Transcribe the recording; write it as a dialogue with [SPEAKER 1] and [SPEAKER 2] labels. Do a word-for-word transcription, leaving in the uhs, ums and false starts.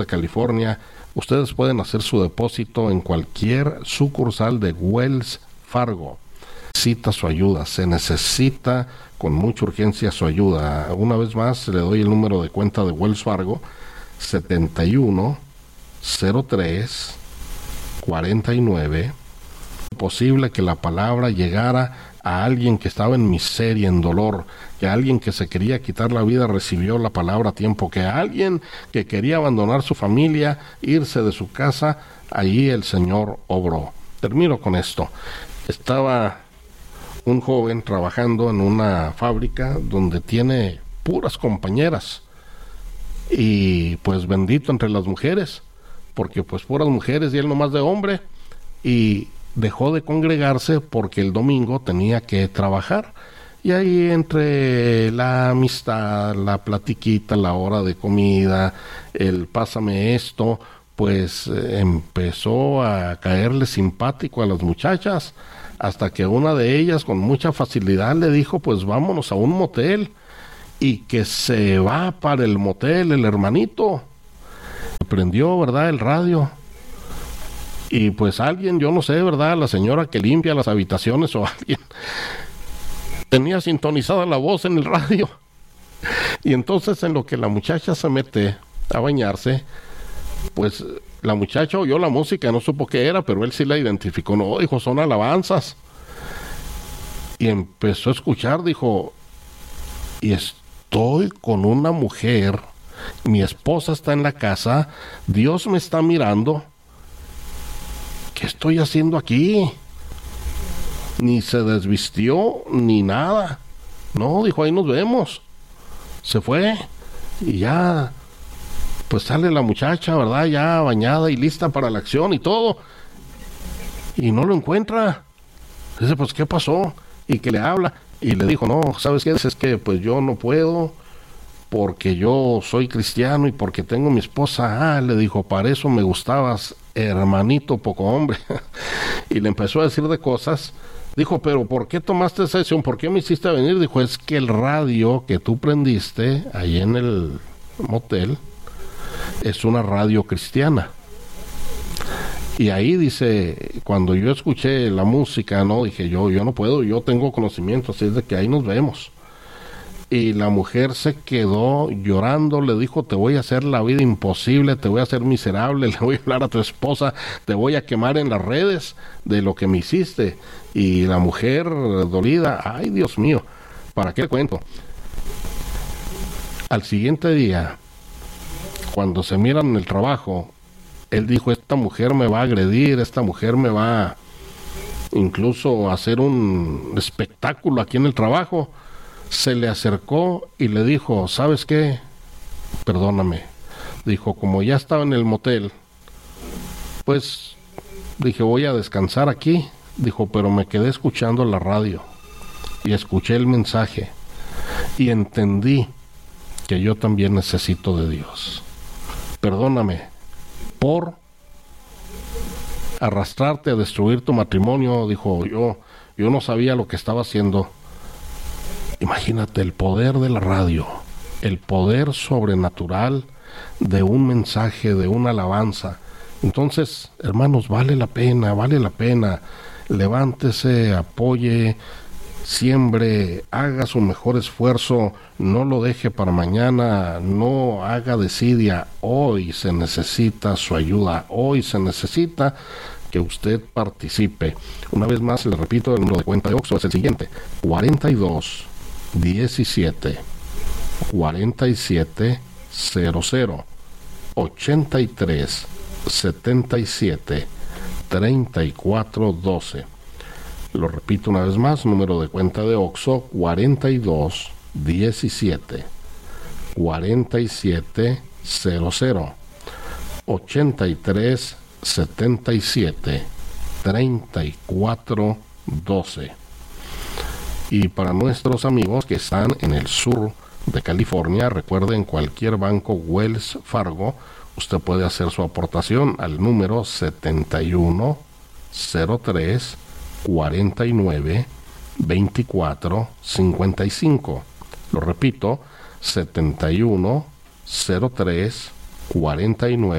[SPEAKER 1] de California, ustedes pueden hacer su depósito en cualquier sucursal de Wells Fargo. Necesita su ayuda, se necesita con mucha urgencia su ayuda. Una vez más le doy el número de cuenta de Wells Fargo, setenta y uno cero tres cuarenta y nueve. Posible que la palabra llegara a alguien que estaba en miseria, en dolor, que alguien que se quería quitar la vida recibió la palabra a tiempo, que alguien que quería abandonar su familia, irse de su casa, allí el Señor obró. Termino con esto. Estaba un joven trabajando en una fábrica donde tiene puras compañeras, y pues bendito entre las mujeres, porque pues puras mujeres y él nomás de hombre, y dejó de congregarse porque el domingo tenía que trabajar. Y ahí entre la amistad, la platiquita, la hora de comida, el pásame esto, pues eh, empezó a caerle simpático a las muchachas, hasta que una de ellas con mucha facilidad le dijo, pues vámonos a un motel, y que se va para el motel el hermanito. Prendió, ¿verdad?, el radio. Y pues alguien, yo no sé, ¿verdad?, la señora que limpia las habitaciones o alguien, tenía sintonizada la voz en el radio. Y entonces en lo que la muchacha se mete a bañarse, pues la muchacha oyó la música, no supo qué era, pero él sí la identificó. No, dijo, son alabanzas. Y empezó a escuchar, dijo, y estoy con una mujer, mi esposa está en la casa, Dios me está mirando. ¿Qué estoy haciendo aquí? Ni se desvistió, ni nada. No, dijo, ahí nos vemos. Se fue, y ya, pues sale la muchacha, ¿verdad?, ya bañada y lista para la acción y todo. Y no lo encuentra. Dice, pues, ¿qué pasó? Y que le habla, y le dijo, no, ¿sabes qué? Es que, pues, yo no puedo, porque yo soy cristiano y porque tengo mi esposa. Ah, le dijo, para eso me gustabas, hermanito poco hombre. Y le empezó a decir de cosas. Dijo, pero ¿por qué tomaste esa decisión? ¿Por qué me hiciste venir? Dijo, es que el radio que tú prendiste ahí en el motel es una radio cristiana. Y ahí dice, cuando yo escuché la música, no, dije, yo, yo no puedo, yo tengo conocimiento, así es de que ahí nos vemos. Y la mujer se quedó llorando, le dijo, te voy a hacer la vida imposible, te voy a hacer miserable, le voy a hablar a tu esposa, te voy a quemar en las redes de lo que me hiciste. Y la mujer dolida, ay Dios mío, ¿para qué le cuento? Al siguiente día, cuando se miran en el trabajo, él dijo, esta mujer me va a agredir, esta mujer me va incluso a hacer un espectáculo aquí en el trabajo. Se le acercó y le dijo, ¿sabes qué? Perdóname. Dijo, como ya estaba en el motel, pues dije, voy a descansar aquí. Dijo, pero me quedé escuchando la radio y escuché el mensaje y entendí que yo también necesito de Dios. Perdóname por arrastrarte a destruir tu matrimonio. Dijo, yo, yo no sabía lo que estaba haciendo. Imagínate el poder de la radio, el poder sobrenatural de un mensaje, de una alabanza. Entonces, hermanos, vale la pena, vale la pena. Levántese, apoye, siembre, haga su mejor esfuerzo, no lo deje para mañana, no haga desidia. Hoy se necesita su ayuda, hoy se necesita que usted participe. Una vez más, le repito, el número de cuenta de Oxxo es el siguiente, cuarenta y dos diecisiete cuarenta y siete cero cero ochenta y tres setenta y siete treinta y cuatro doce. Lo repito una vez más, número de cuenta de Oxxo cuarenta y dos diecisiete cuarenta y siete cero cero ochenta y tres setenta y siete treinta y cuatro doce. Y para nuestros amigos que están en el sur de California, recuerden, cualquier banco Wells Fargo, usted puede hacer su aportación al número setenta y uno cero tres cuarenta y nueve veinticuatro cincuenta y cinco. Lo repito, setenta y uno cero tres cuarenta y nueve